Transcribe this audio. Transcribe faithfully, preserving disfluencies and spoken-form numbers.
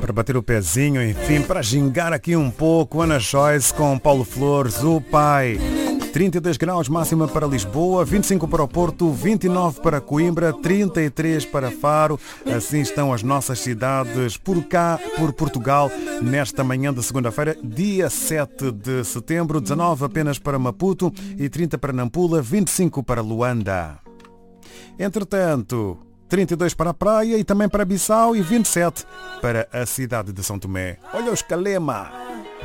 para bater o pezinho, enfim, para gingar aqui um pouco. Ana Joyce com Paulo Flores, o pai. trinta e dois graus máxima para Lisboa, vinte e cinco para o Porto, vinte e nove para Coimbra, trinta e três para Faro. Assim estão as nossas cidades por cá, por Portugal, nesta manhã de segunda-feira, dia sete de setembro, dezanove apenas para Maputo e trinta para Nampula, vinte e cinco para Luanda. Entretanto, trinta e dois para a praia e também para Bissau e vinte e sete para a cidade de São Tomé. Olha os Calema!